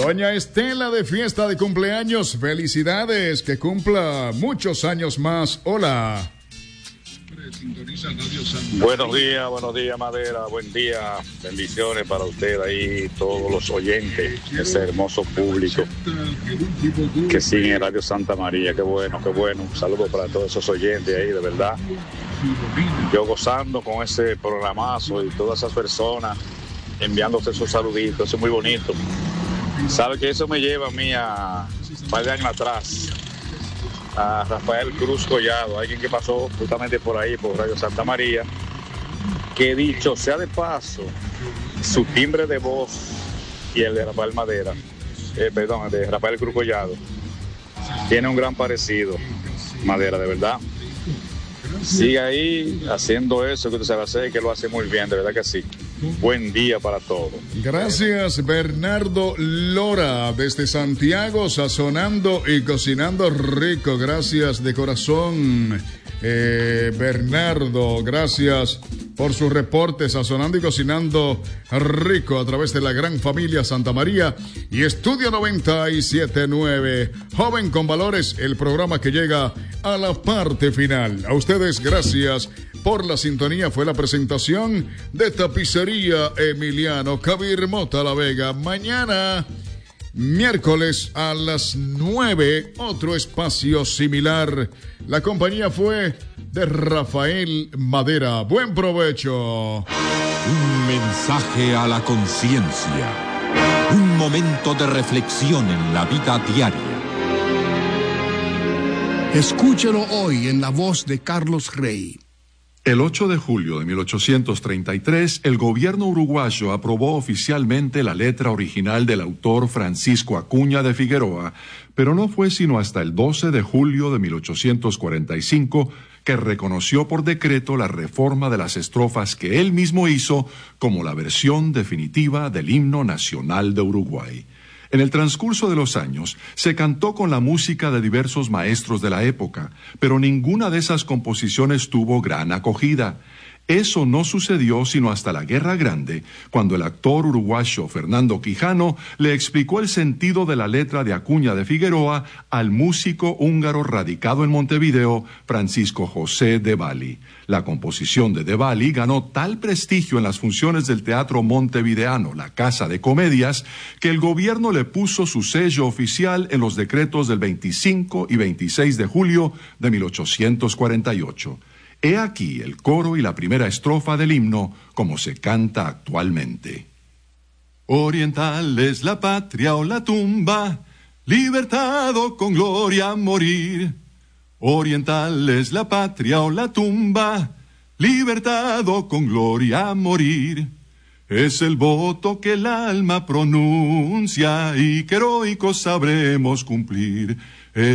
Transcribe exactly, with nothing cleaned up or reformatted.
Doña Estela de fiesta de cumpleaños, felicidades, que cumpla muchos años más. Hola. Buenos días, buenos días Madera, buen día, bendiciones para usted ahí, todos los oyentes, ese hermoso público que sigue Radio Santa María, qué bueno, qué bueno, un saludo para todos esos oyentes ahí, de verdad, yo gozando con ese programazo y todas esas personas enviándose esos saluditos, eso es muy bonito. Sabe que eso me lleva a mí a un par de años atrás, a Rafael Cruz Collado, alguien que pasó justamente por ahí, por Radio Santa María, que dicho sea de paso, su timbre de voz y el de Rafael Madera, eh, perdón, el de Rafael Cruz Collado, tiene un gran parecido, Madera, de verdad. Sigue ahí haciendo eso que usted sabe hacer, que lo hace muy bien, de verdad que sí. Buen día para todos. Gracias, Bernardo Lora, desde Santiago, sazonando y cocinando rico. Gracias de corazón, eh, Bernardo. Gracias por su reporte, sazonando y cocinando rico a través de la gran familia Santa María y Estudio noventa y siete punto nueve. Joven con Valores, el programa que llega a la parte final. A ustedes, gracias por la sintonía. Fue la presentación de Tapicería Emiliano Kabir Mota La Vega. Mañana, miércoles a las nueve, otro espacio similar. La compañía fue de Rafael Madera. Buen provecho. Un mensaje a la conciencia. Un momento de reflexión en la vida diaria. Escúchelo hoy en la voz de Carlos Rey. El ocho de julio de mil ochocientos treinta y tres, el gobierno uruguayo aprobó oficialmente la letra original del autor Francisco Acuña de Figueroa, pero no fue sino hasta el doce de julio de mil ochocientos cuarenta y cinco que reconoció por decreto la reforma de las estrofas que él mismo hizo como la versión definitiva del himno nacional de Uruguay. En el transcurso de los años, se cantó con la música de diversos maestros de la época, pero ninguna de esas composiciones tuvo gran acogida. Eso no sucedió sino hasta la Guerra Grande, cuando el actor uruguayo Fernando Quijano le explicó el sentido de la letra de Acuña de Figueroa al músico húngaro radicado en Montevideo, Francisco José de Bali. La composición de de Bali ganó tal prestigio en las funciones del teatro montevideano, la Casa de Comedias, que el gobierno le puso su sello oficial en los decretos del veinticinco y veintiséis de julio de mil ochocientos cuarenta y ocho. He aquí el coro y la primera estrofa del himno como se canta actualmente. Oriental es la patria o la tumba, libertad o con gloria morir. Oriental es la patria o la tumba, libertad o con gloria morir. Es el voto que el alma pronuncia y que heroicos sabremos cumplir.